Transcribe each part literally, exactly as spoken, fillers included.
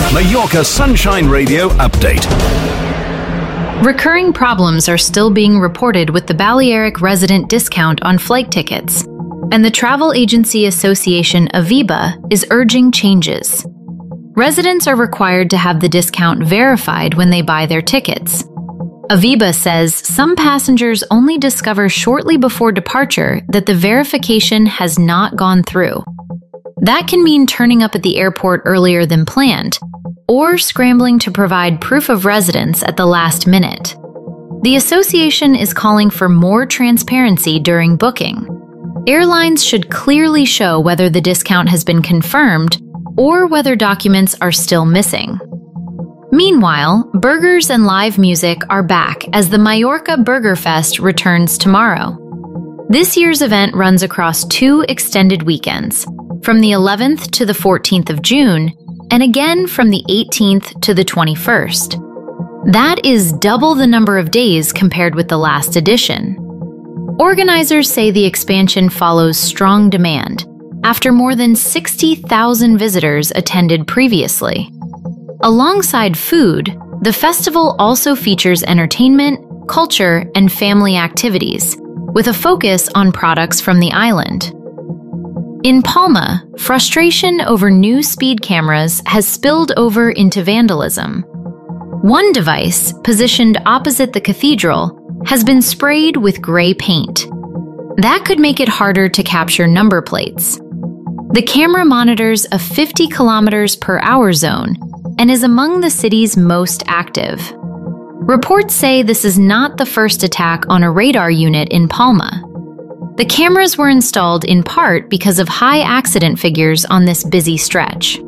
Mallorca Sunshine Radio update. Recurring problems are still being reported with the Balearic resident discount on flight tickets, and the travel agency association Aviva is urging changes. Residents are required to have the discount verified when they buy their tickets. Aviva says some passengers only discover shortly before departure that the verification has not gone through. That can mean turning up at the airport earlier than planned, or scrambling to provide proof of residence at the last minute. The association is calling for more transparency during booking. Airlines should clearly show whether the discount has been confirmed or whether documents are still missing. Meanwhile, burgers and live music are back as the Mallorca Burger Fest returns tomorrow. This year's event runs across two extended weekends, from the eleventh to the fourteenth of June, and again from the eighteenth to the twenty-first. That is double the number of days compared with the last edition. Organizers say the expansion follows strong demand, after more than sixty thousand visitors attended previously. Alongside food, the festival also features entertainment, culture, and family activities, with a focus on products from the island. In Palma, frustration over new speed cameras has spilled over into vandalism. One device, positioned opposite the cathedral, has been sprayed with gray paint. That could make it harder to capture number plates. The camera monitors a fifty kilometers per hour zone and is among the city's most active. Reports say this is not the first attack on a radar unit in Palma. The cameras were installed in part because of high accident figures on this busy stretch.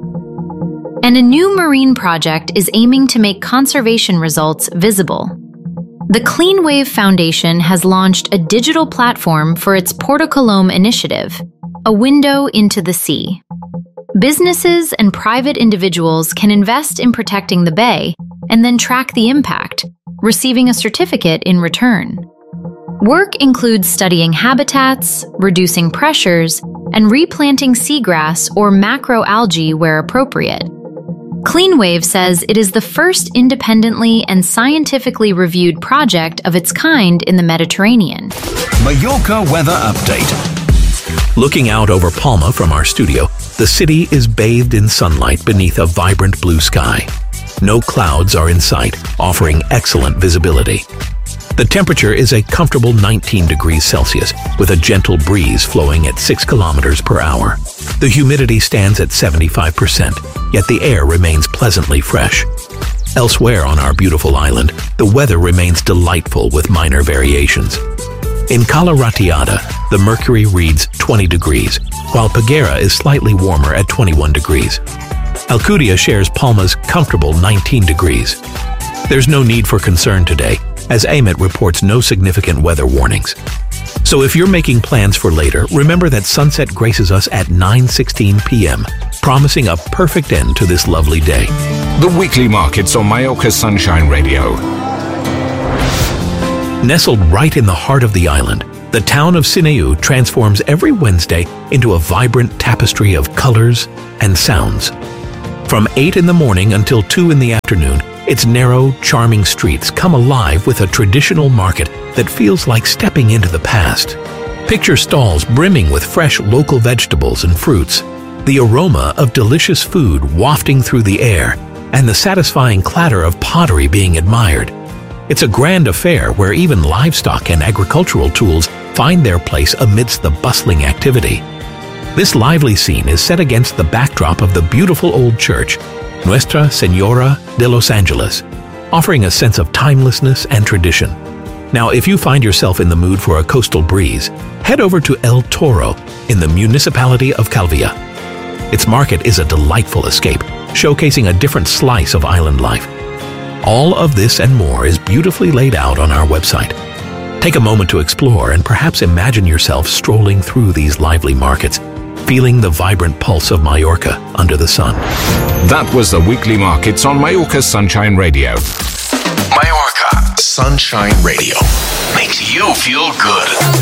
And a new marine project is aiming to make conservation results visible. The Clean Wave Foundation has launched a digital platform for its Porto Colom initiative, a window into the sea. Businesses and private individuals can invest in protecting the bay and then track the impact, receiving a certificate in return. Work includes studying habitats, reducing pressures, and replanting seagrass or macroalgae where appropriate. CleanWave says it is the first independently and scientifically reviewed project of its kind in the Mediterranean. Mallorca weather update. Looking out over Palma from our studio, the city is bathed in sunlight beneath a vibrant blue sky. No clouds are in sight, offering excellent visibility. The temperature is a comfortable nineteen degrees Celsius, with a gentle breeze flowing at six kilometers per hour. The humidity stands at seventy-five percent, yet the air remains pleasantly fresh. Elsewhere on our beautiful island, the weather remains delightful with minor variations. In Cala Ratiada, the mercury reads twenty degrees, while Peguera is slightly warmer at twenty-one degrees. Alcudia shares Palma's comfortable nineteen degrees. There's no need for concern today, as A M E T reports no significant weather warnings. So if you're making plans for later, remember that sunset graces us at nine sixteen p m, promising a perfect end to this lovely day. The weekly markets on Mallorca Sunshine Radio. Nestled right in the heart of the island, the town of Sineu transforms every Wednesday into a vibrant tapestry of colors and sounds. From eight in the morning until two in the afternoon, its narrow, charming streets come alive with a traditional market that feels like stepping into the past. Picture stalls brimming with fresh local vegetables and fruits, the aroma of delicious food wafting through the air, and the satisfying clatter of pottery being admired. It's a grand affair where even livestock and agricultural tools find their place amidst the bustling activity. This lively scene is set against the backdrop of the beautiful old church, Nuestra Señora de los Angeles, offering a sense of timelessness and tradition. Now, if you find yourself in the mood for a coastal breeze, head over to El Toro in the municipality of Calvia. Its market is a delightful escape, showcasing a different slice of island life. All of this and more is beautifully laid out on our website. Take a moment to explore and perhaps imagine yourself strolling through these lively markets, feeling the vibrant pulse of Mallorca under the sun. That was the weekly markets on Mallorca Sunshine Radio. Mallorca Sunshine Radio makes you feel good.